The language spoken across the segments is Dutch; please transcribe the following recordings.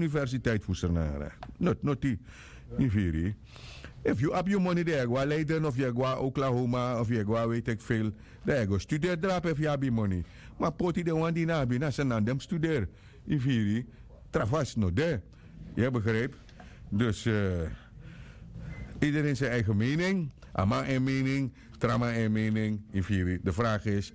universiteit voor zijn not die in Viri. If you have your money there, go Leiden of je go Oklahoma of je go weet ik veel. Daar go studeer drap if you have money. Maar poti de wan die nabi na zijn aan dem studeer in Viri. Travas no de. Je begrijpt? Dus iedereen zijn eigen mening. Ama een mening, Trama een mening in Viri. De vraag is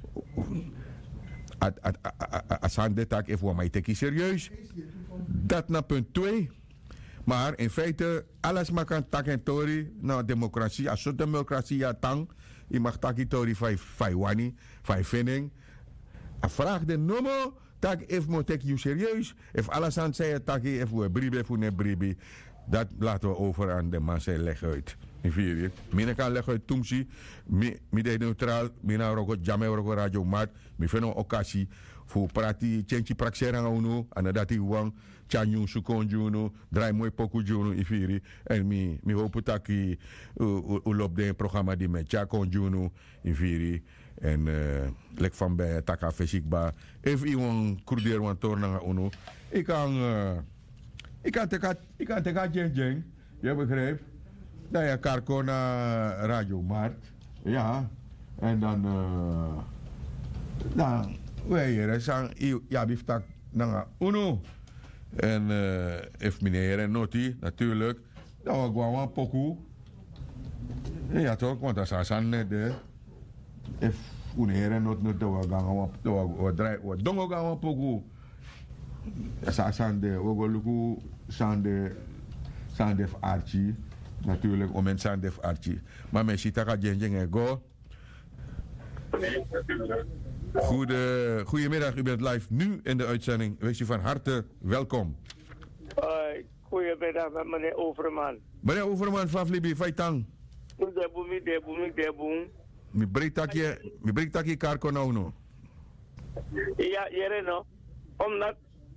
Asan de tak even wat mij teki serieus. Dat naar punt 2. Maar in feite, alles mag kan tak en tori na democratie. Als democratie ja tang, je mag taki tori fai wani, fai vinning. A vraag de nomo, tak if mo tek you serieus. If alles aan zei taki if we bribe voor ne bribe. Dat laten we over aan de mensen leggen uit. In vier. Mina kan leggen uit tumsi. Mi de neutraal. Mina roko jammer roko radio mat. Mi feno occasie voor prati chenchi praxera uno. En dat die wang chanyu sukonju no. Draai mooi poku juno in vier. En mi hoop dat ik lop de programma die met chakonju no in vier. En lek van bij taka fesikba. Even iemand krudeer wan torna uno. Ik kan teka jeng. Je begrijpt? Dat je karko naar Radio Markt. Ja. En dan wij hier zijn ja biftak naar uno. En if meneer en noti natuurlijk. Dan we gewoon een pokoe. Ja toch, want dat is aan net de. If meneer en not dat we gaan we draai we dongo gaan een pokoe. Dat is aan de we gaan lukken Sandef Archie. Natuurlijk, om en Sandef Archie. Maar mijn Chitaka Jeng en Go. Goedemiddag, u bent live nu in de uitzending. Wees u van harte welkom. Goedemiddag met meneer Overman. Meneer Overman, van Flibi, Faitang. Mi breekt takje karko nou no. Ja, jere no. Omdat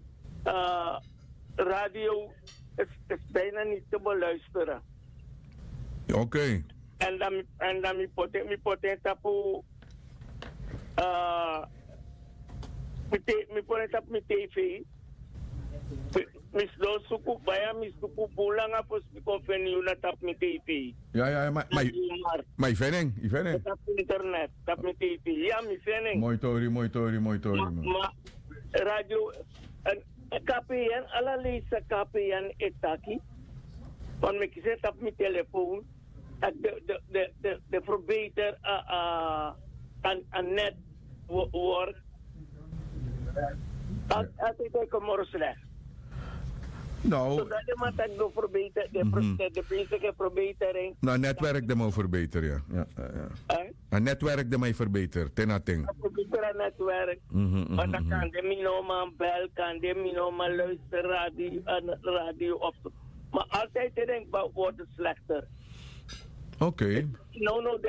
radio is bijna niet te beluisteren. Oké. En dan mi poten tapu mi poten tapu mi TV. Mis do suku baya mis suku pulang apos mi konvenu na tap mi TV. Ja, maar vening. Tap internet, tap mi TV. Ja, mi vening. Mooi tori. Maar radio KPN, allerlei KPN etaki. Want ik zet op mijn telefoon. De verbeter aan network. Altijd kom slecht. Nou. Zodat je maar dat verbeter, de basic verbetering. Nou, netwerk de mij verbeter, ja. Een netwerk de mij verbeter, tenating. Verbeter netwerk. Want dan kan de minoma bel, kan de minoma luisteren radio op. Maar altijd denk ik, wordt het slechter. Oké. Nou,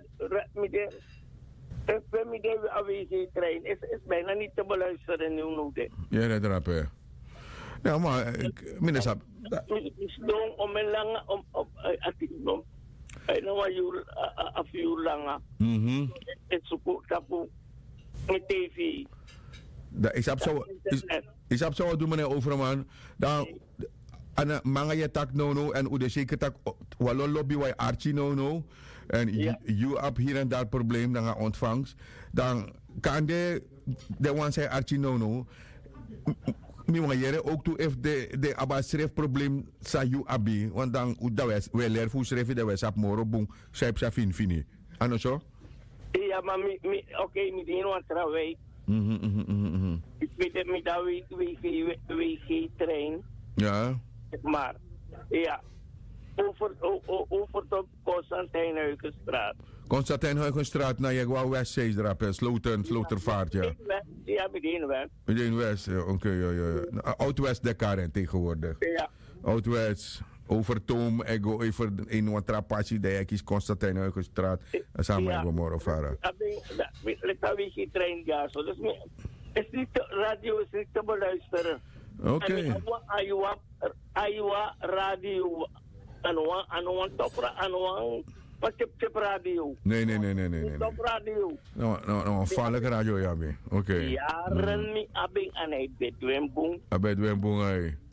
de AWC-trein is bijna niet te beluisteren nu. Ja, dat raap, ja. Ja, maar meneer Sap. Dong om een lange om een uur langer. Het zoekt tapu met TV. Ik heb zo doen meneer Overman. Dan en manga je tak no en u de zeker tak wallo lobby wij Archie no en you up hier en daar probleem dan gaan ontvangst. Dan kan de one say Archie no. Mi mga jere ook toe if de aba schrijf probleem sa you abi want dan u da we leer fu schrijf de we sap moro bung schrijf sa fini ano so ja maar oké mi dien wat trawei ik met dat we trein ja maar ja over de Constantijn Huygenstraat naar Jagua West 6 drapen, Slotervaart, ja. Ja, Meteen West, oké, ja. Oud-West Dekaren tegenwoordig. Ja. Oud-West, Overtoom, Ego, even in wat trapasje, de kies Constantijn Huygenstraat. Samen hebben we morgen varen. Ik heb een trein, ja, zo. Dus is niet radio is niet te beluisteren. Oké. Aywa radio, aan topra, aan Tip radio. Nee. Top radio. No, vallige radio, ja, oké. Jaren mi abing anay bedwembung. Bedwembung, ay.